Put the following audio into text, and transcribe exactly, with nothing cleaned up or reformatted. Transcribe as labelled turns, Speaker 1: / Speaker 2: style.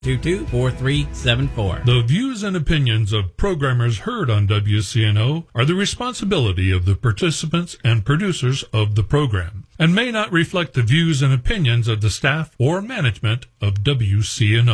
Speaker 1: two two, four three seven four.
Speaker 2: The views and opinions of programmers heard on W C N O are the responsibility of the participants and producers of the program, and may not reflect the views and opinions of the staff or management of W C N O.